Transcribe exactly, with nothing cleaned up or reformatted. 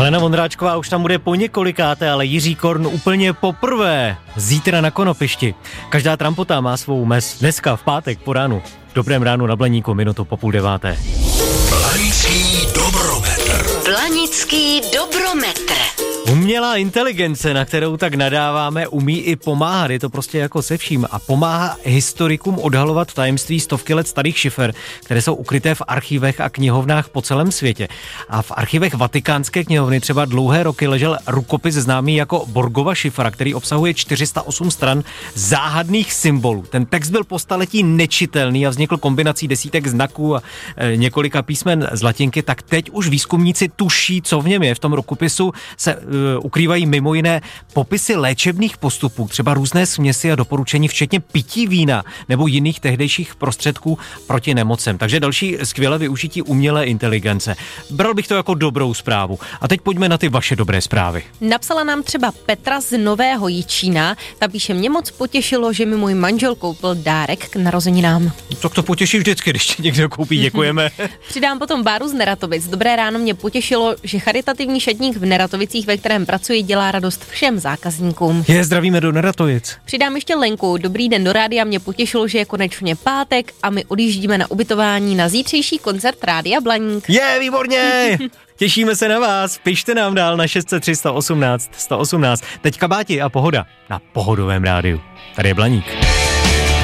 Helena Vondráčková už tam bude po několikáté, ale Jiří Korn úplně poprvé. Zítra na Konopišti. Každá trampota má svou mez. Dneska v pátek po ránu. V Dobrém ránu na Blaníku, minutu po půl deváté. Blanický dobrometr. Blanický dobrometr. Umělá inteligence, na kterou tak nadáváme, umí i pomáhat. Je to prostě jako se vším a pomáhá historikům odhalovat tajemství stovky let starých šifer, které jsou ukryté v archivech a knihovnách po celém světě. A v archivech Vatikánské knihovny třeba dlouhé roky ležel rukopis známý jako Borgova šifra, který obsahuje čtyři sta osm stran záhadných symbolů. Ten text byl po staletí nečitelný a vznikl kombinací desítek znaků a e, několika písmen z latinky, tak teď už výzkumníci tuší, co v něm je. V tom rukopisu se ukrývají mimo jiné popisy léčebných postupů, třeba různé směsi a doporučení, včetně pití vína nebo jiných tehdejších prostředků proti nemocem. Takže další skvělé využití umělé inteligence. Bral bych to jako dobrou zprávu. A teď pojďme na ty vaše dobré zprávy. Napsala nám třeba Petra z Nového Jičína. Ta píše, mě moc potěšilo, že mi můj manžel koupil dárek k narozeninám. Tak to potěší vždycky, když ti někdo koupí, děkujeme. Přidám potom Báru z Neratovic. Dobré ráno, mě potěšilo, že charitativní šatník v Neratovicích, ve kterém pracuji, dělá radost všem zákazníkům. Je, zdravíme do Neratovic. Přidám ještě Lenku. Dobrý den do rádia, mě potěšilo, že je konečně pátek a my odjíždíme na ubytování na zítřejší koncert Rádia Blaník. Je, výborně! Těšíme se na vás. Pište nám dál na šest set tři sto osmnáct sto osmnáct. Teď kabáti a pohoda na Pohodovém rádiu. Tady je Blaník.